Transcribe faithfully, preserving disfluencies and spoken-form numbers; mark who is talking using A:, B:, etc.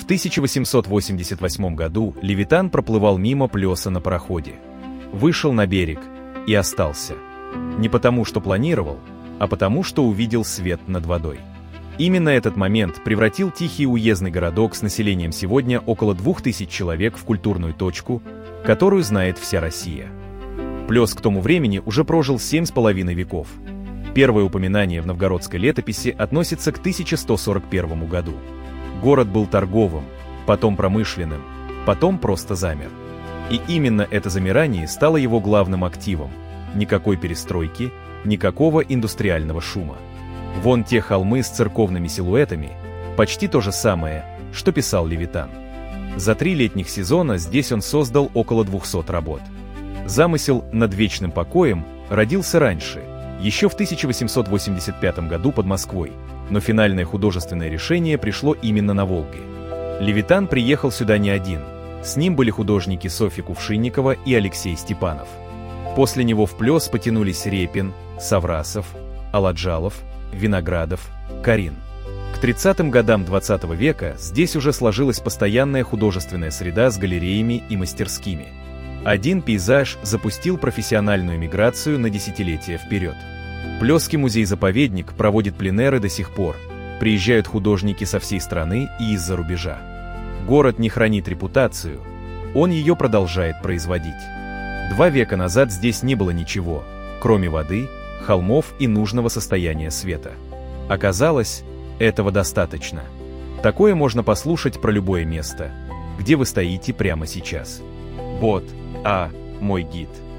A: В тысяча восемьсот восемьдесят восьмом году Левитан проплывал мимо Плеса на пароходе. Вышел на берег и остался. Не потому, что планировал, а потому, что увидел свет над водой. Именно этот момент превратил тихий уездный городок с населением сегодня около двух тысяч человек в культурную точку, которую знает вся Россия. Плес к тому времени уже прожил семь с половиной веков. Первое упоминание в новгородской летописи относится к тысяча сто сорок первому году. Город был торговым, потом промышленным, потом просто замер. И именно это замирание стало его главным активом. Никакой перестройки, никакого индустриального шума. Вон те холмы с церковными силуэтами, почти то же самое, что писал Левитан. За три летних сезона здесь он создал около двухсот работ. Замысел над вечным покоем родился раньше, еще в тысяча восемьсот восемьдесят пятом году под Москвой, но финальное художественное решение пришло именно на Волге. Левитан приехал сюда не один, с ним были художники Софья Кувшинникова и Алексей Степанов. После него в Плес потянулись Репин, Саврасов, Аладжалов, Виноградов, Карин. К тридцатым годам двадцатого века здесь уже сложилась постоянная художественная среда с галереями и мастерскими. Один пейзаж запустил профессиональную миграцию на десятилетия вперед. Плесский музей-заповедник проводит пленэры до сих пор. Приезжают художники со всей страны и из-за рубежа. Город не хранит репутацию, он ее продолжает производить. Два века назад здесь не было ничего, кроме воды, холмов и нужного состояния света. Оказалось, этого достаточно. Такое можно послушать про любое место, где вы стоите прямо сейчас. Бот, а, мой гид.